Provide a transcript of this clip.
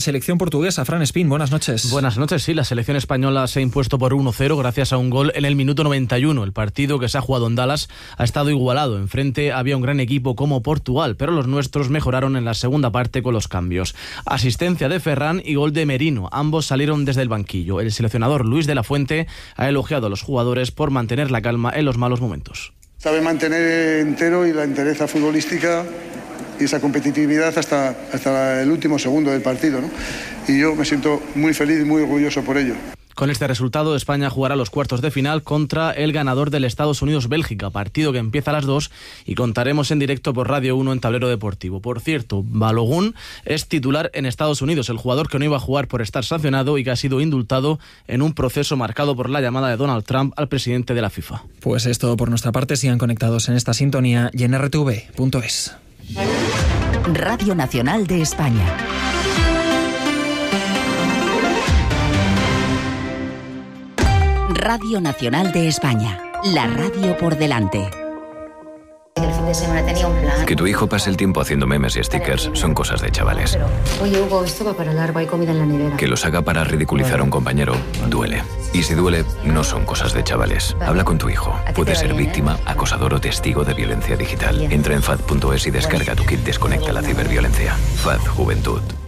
selección portuguesa. Fran Espín, buenas noches. Buenas noches, sí, la selección española se ha impuesto por 1-0 gracias a un gol en el minuto 91. El partido que se ha jugado en Dallas ha estado igualado. Enfrente había un gran equipo como Portugal, pero los nuestros mejoraron en la segunda parte con los cambios. Asistencia de Ferran y gol de Merino. Ambos salieron desde el banquillo. El seleccionador Luis de la Fuente ha elogiado a los jugadores por mantener la calma en los malos momentos. Sabe mantener entero y la entereza futbolística y esa competitividad hasta el último segundo del partido, ¿no? Y yo me siento muy feliz y muy orgulloso por ello. Con este resultado, España jugará los cuartos de final contra el ganador del Estados Unidos-Bélgica, partido que empieza a las 2 y contaremos en directo por Radio 1 en Tablero Deportivo. Por cierto, Balogun es titular en Estados Unidos, el jugador que no iba a jugar por estar sancionado y que ha sido indultado en un proceso marcado por la llamada de Donald Trump al presidente de la FIFA. Pues es todo por nuestra parte. Sigan conectados en esta sintonía y en rtv.es. Radio Nacional de España. Radio Nacional de España, la radio por delante. El fin de semana tenía un plan. Que tu hijo pase el tiempo haciendo memes y stickers son cosas de chavales. Oye, Hugo, esto va para largo, hay comida en la nevera. Que los haga para ridiculizar a un compañero duele. Y si duele, no son cosas de chavales. Habla con tu hijo. Puede ser víctima, acosador o testigo de violencia digital. Entra en FAD.es y descarga tu kit Desconecta la ciberviolencia. FAD Juventud.